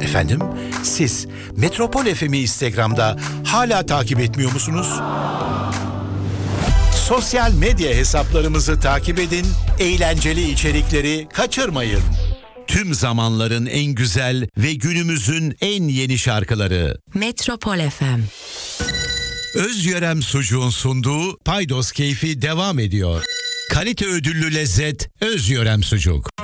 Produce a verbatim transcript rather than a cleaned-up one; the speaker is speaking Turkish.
Efendim, siz Metropol F M'i Instagram'da hala takip etmiyor musunuz? Sosyal medya hesaplarımızı takip edin, eğlenceli içerikleri kaçırmayın. Tüm zamanların en güzel ve günümüzün en yeni şarkıları. Metropol F M. Özyörem Sucuğun sunduğu Paydos Keyfi devam ediyor. Kalite ödüllü lezzet Özyörem Sucuk.